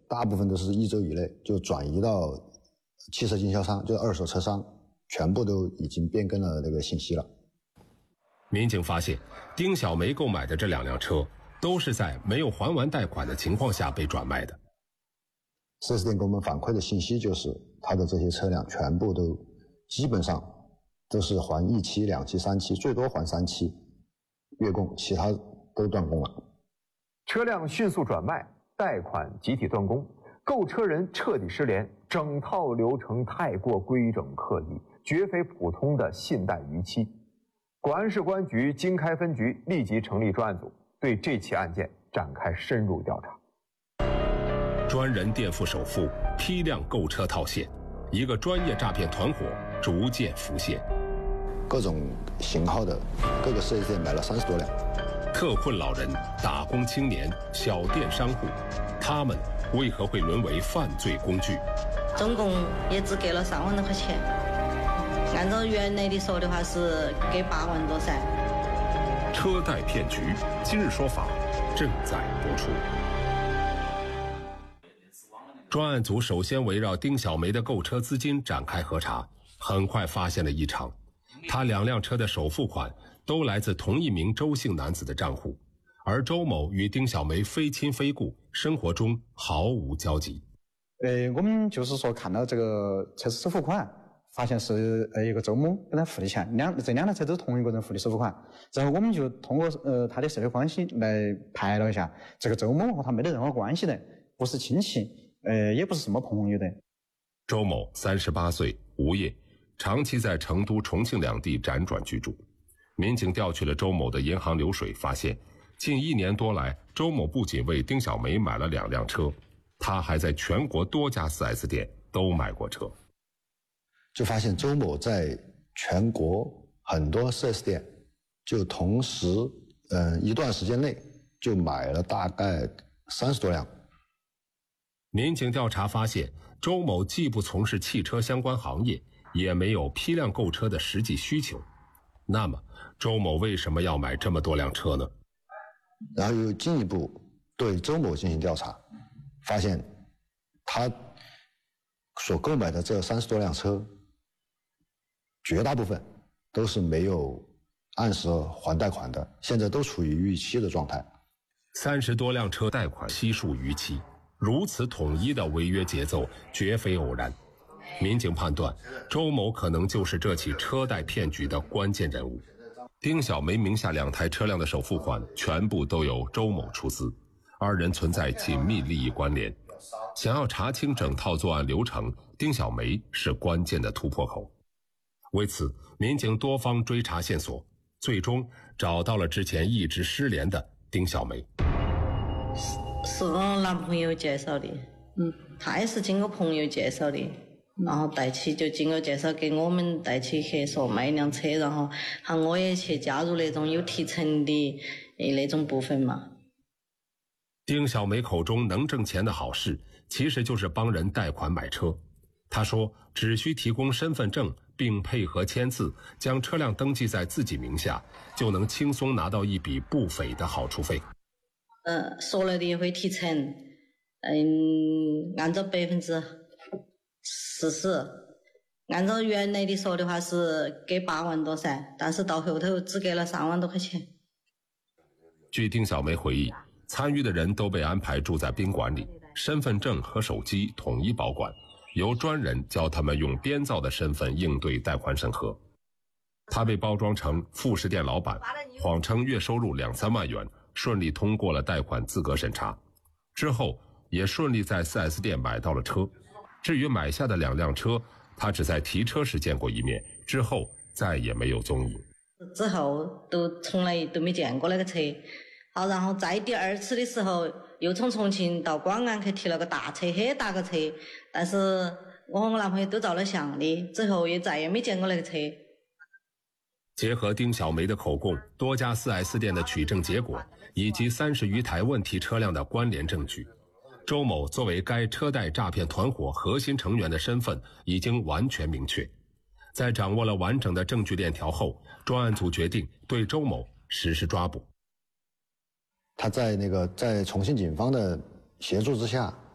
大部分都是1周以内就转移到汽车经销商，就是二手车商，全部都已经变更了这个信息了。 民警发现，丁小梅购买的这2辆车都是在没有还完贷款的情况下被转卖的。 4S店给我们反馈的信息就是，他的这些车辆全部都基本上都是还1期、2期、3期，最多还3期月供，其他都断供了。 车辆迅速转卖，贷款集体断供，购车人彻底失联，整套流程太过规整刻意，绝非普通的信贷逾期。广安市公安局经开分局立即成立专案组，对这起案件展开深入调查。 专人垫付首付，批量购车套现，一个专业诈骗团伙逐渐浮现。 各种型号的各个4S店买了30多辆。 特困老人、打工青年、小店商户，他们为何会沦为犯罪工具？ 总共也只给了3万多块钱，按照原来的说的话是给8万多噻。 车贷骗局，今日说法正在播出。专案组首先围绕丁小梅的购车资金展开核查，很快发现了异常。他2辆车的首付款都来自同一名周姓男子的账户，而周某与丁小梅非亲非故，生活中毫无交集。 我们就是说看到这个车子首付款，发现是一个周某跟他付的钱，这2辆车都是同一个人付的首付款。然后我们就通过他的社会关系来排了一下，这个周某和他没得任何关系的，不是亲戚，也不是什么朋友的。 周某38岁，无业，长期在成都、重庆2地辗转居住。民警调取了周某的银行流水，发现近1年多来，周某不仅为丁小梅买了2辆车，他还在全国多家 4S 店都买过车。 就发现周某在全国很多 4S 店就同时一段时间内就买了大概30多辆。 民警调查发现，周某既不从事汽车相关行业，也没有批量购车的实际需求。那么周某为什么要买这么多辆车呢？ 然后又进一步对周某进行调查，发现他所购买的这30多辆车，绝大部分都是没有按时还贷款的，现在都处于逾期的状态。 30多辆车贷款悉数逾期，如此统一的违约节奏绝非偶然。民警判断，周某可能就是这起车贷骗局的关键人物。丁小梅名下2台车辆的首付款全部都由周某出资，2人存在紧密利益关联。想要查清整套作案流程，丁小梅是关键的突破口。为此，民警多方追查线索，最终找到了之前一直失联的丁小梅。 是我男朋友介绍的，他也是经过朋友介绍的，然后带起就经过介绍给我们带起去说卖一辆车，然后喊我也去加入那种有提成的那种部分嘛。 丁小梅口中能挣钱的好事，其实就是帮人贷款买车。她说只需提供身份证并配合签字，将车辆登记在自己名下，就能轻松拿到一笔不菲的好处费。 说了的也会提成，按照40%，按照原来的说的话是给8万多噻，但是到后头只给了3万多块钱。 据丁小梅回忆，参与的人都被安排住在宾馆里，身份证和手机统一保管，由专人教他们用编造的身份应对贷款审核。他被包装成副食店老板，谎称月收入2-3万元，顺利通过了贷款资格审查，之后也顺利在 4S 店买到了车。至于买下的2辆车，他只在提车时见过一面，之后再也没有踪影。 之后都从来都没见过那个车。好，然后在第2次的时候，又从重庆到广安去提了个大车，很大个车，但是我和我男朋友都照了相的，之后也再也没见过那个车。 结合丁小梅的口供、多家 4S 店的取证结果，以及30余台问题车辆的关联证据，周某作为该车贷诈骗团伙核心成员的身份已经完全明确。在掌握了完整的证据链条后，专案组决定对周某实施抓捕。 他在重庆警方的协助之下，